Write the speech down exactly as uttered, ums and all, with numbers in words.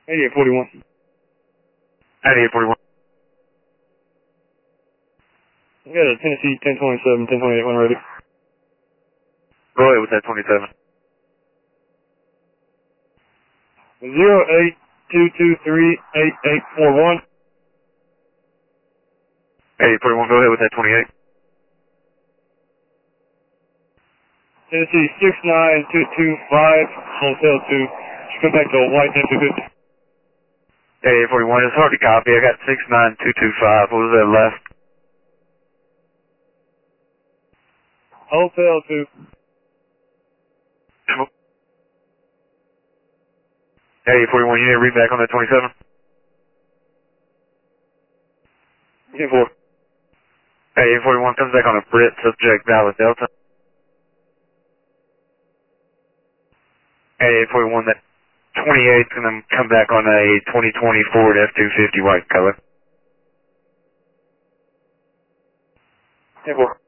eighty-eight forty-one. eighty-eight forty-one. We got a Tennessee ten twenty-seven, ten twenty-eight when ready. Go ahead with that twenty-seven. zero eight two two three eight eight four one. eighty-eight forty-one, go ahead with that twenty-eight. Tennessee six nine two two five, Hotel two. Come back to White ten two fifty. eighty-eight forty-one, it's hard to copy. I got six nine two two five. What was that last? Hotel two. eighty-eight forty-one, you need to read back on that twenty-seven? ten four. eighty-eight forty-one comes back on a Brit, subject valid Delta. eighty-eight forty-one, that twenty-eight's going to come back on a twenty twenty Ford F two fifty white color. ten four.